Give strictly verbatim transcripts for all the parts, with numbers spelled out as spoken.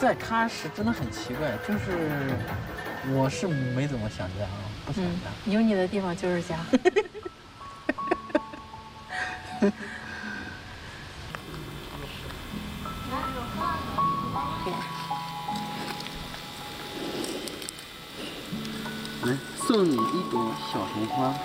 在喀什真的很奇怪，就是我是没怎么想家啊，不想家。 嗯，有你的地方就是家。 来，送你一朵小红花。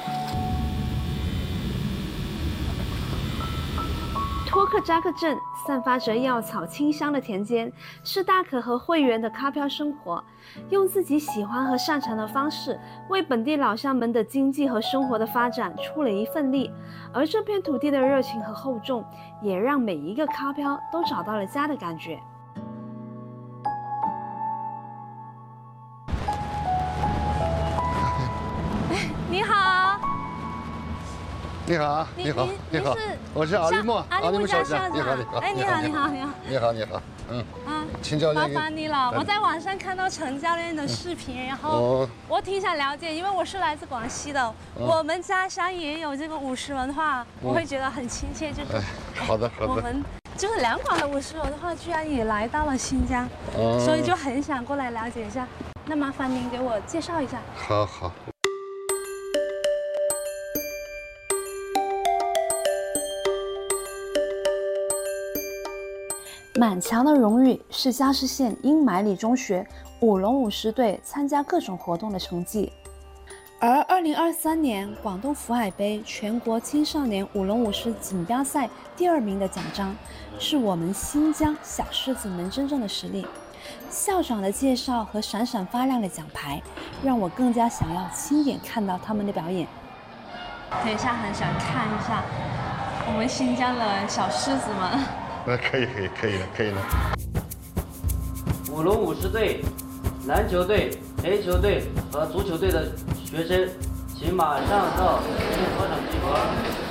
托克扎克镇散发着药草清香的田间，是大可和会员的喀漂生活，用自己喜欢和擅长的方式，为本地老乡们的经济和生活的发展出了一份力。而这片土地的热情和厚重，也让每一个喀漂都找到了家的感觉。你好。 你好，你好，你好，我是阿里木， 阿里木校长。 你好，你好， 哎，你好，你好，你好， 你好，你好，嗯， 啊， 请教练， 麻烦你了。我在网上看到陈教练的视频，然后我挺想了解，因为我是来自广西的，我们家乡也有这个舞狮文化，我会觉得很亲切，就是。 好的，好的。 我们就是两广的舞狮文化，居然也来到了新疆，所以就很想过来了解一下。那麻烦您给我介绍一下。 好好。 满墙的荣誉是嘉释县英买里中学舞龙舞狮队参加各种活动的成绩。而二零二三年广东福海杯全国青少年舞龙舞狮锦标赛第二名的奖章，是我们新疆小狮子们真正的实力。校长的介绍和闪闪发亮的奖牌，让我更加想要亲眼看到他们的表演。等一下很想看一下我们新疆的小狮子们。 那可以，可以，可以了，可以了。 舞龙舞狮队、篮球队、黑球队和足球队的学生，请马上到训练操场集合。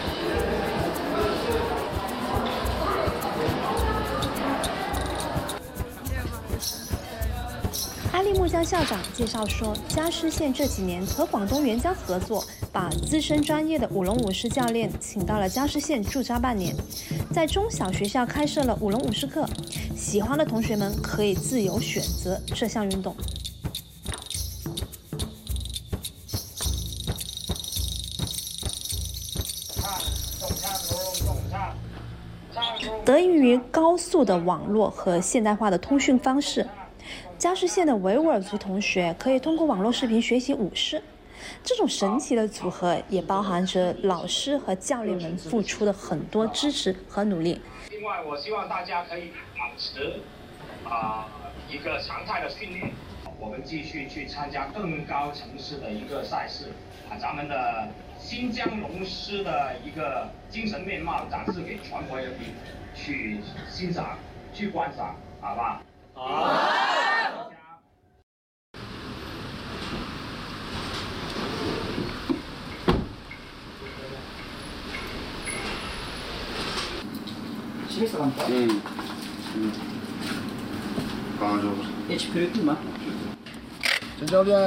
阿力木江校长介绍说，嘉释县这几年和广东援疆合作，把资深专业的舞龙舞狮教练请到了嘉释县驻扎半年，在中小学校开设了舞龙舞狮课，喜欢的同学们可以自由选择这项运动。得益于高速的网络和现代化的通讯方式，嘉释县的维吾尔族同学可以通过网络视频学习舞狮。这种神奇的组合也包含着老师和教练们付出的很多支持和努力。 另外，我希望大家可以保持啊、呃、一个常态的训练，我们继续去参加更高层次的一个赛事，把咱们的新疆龙狮的一个精神面貌展示给全国人民去欣赏、去观赏，好吧？好。 嗯嗯，帮助。 H P 吗？ 陈教练。